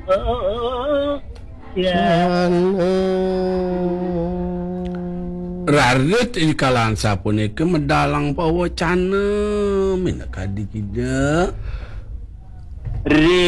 Ya. Rarit ikalan sapunika medalang pawacana minakadi kida.